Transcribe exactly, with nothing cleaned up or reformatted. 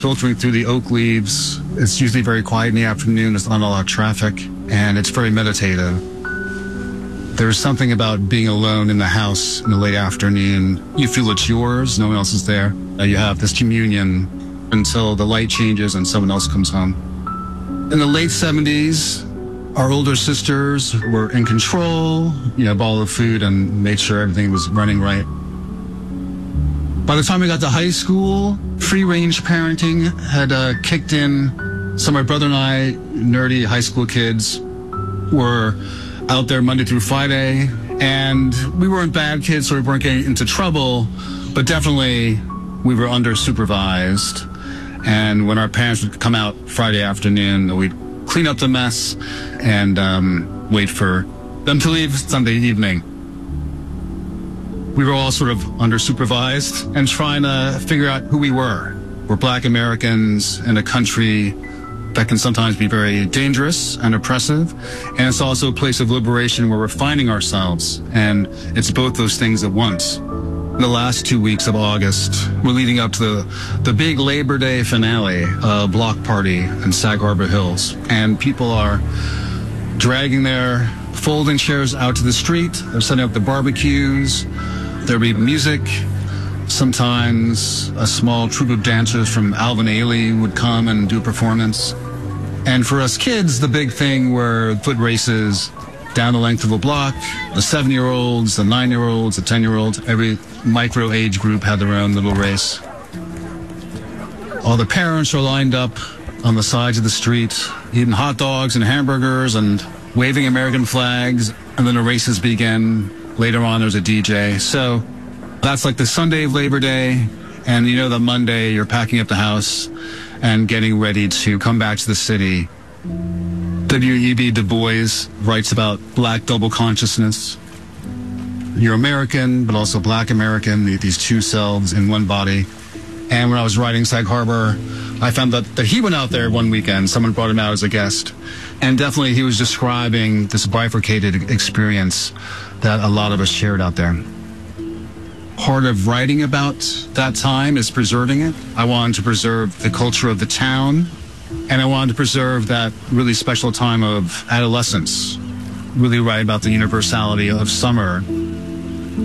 filtering through the oak leaves. It's usually very quiet in the afternoon. There's not a lot of traffic, and it's very meditative. There's something about being alone in the house in the late afternoon. You feel it's yours. No one else is there. You have this communion until the light changes and someone else comes home. In the late seventies, our older sisters were in control, you know, of all the food and made sure everything was running right. By the time we got to high school, free-range parenting had uh, kicked in. So my brother and I, nerdy high school kids, were out there Monday through Friday, and we weren't bad kids, so we weren't getting into trouble, but definitely we were under-supervised. And when our parents would come out Friday afternoon, we'd clean up the mess and um, wait for them to leave Sunday evening. We were all sort of under-supervised and trying to figure out who we were. We're Black Americans in a country that can sometimes be very dangerous and oppressive, and it's also a place of liberation where we're finding ourselves, and it's both those things at once. In the last two weeks of August, we're leading up to the, the big Labor Day finale, uh, block party in Sag Harbor Hills, and people are dragging their folding chairs out to the street. They're setting up the barbecues. There'll be music. Sometimes a small troupe of dancers from Alvin Ailey would come and do a performance. And for us kids, the big thing were foot races down the length of a block. The seven-year-olds, the nine-year-olds, the ten-year-olds, every micro age group had their own little race. All the parents are lined up on the sides of the street, eating hot dogs and hamburgers and waving American flags, and then the races begin. Later on, there's a D J. So that's like the Sunday of Labor Day, and you know that Monday you're packing up the house and getting ready to come back to the city. W E B Du Bois writes about Black double consciousness. You're American, but also Black American, these two selves in one body. And when I was writing Sag Harbor, I found that, that he went out there one weekend. Someone brought him out as a guest. And definitely he was describing this bifurcated experience that a lot of us shared out there. Part of writing about that time is preserving it. I wanted to preserve the culture of the town, and I wanted to preserve that really special time of adolescence. Really write about the universality of summer.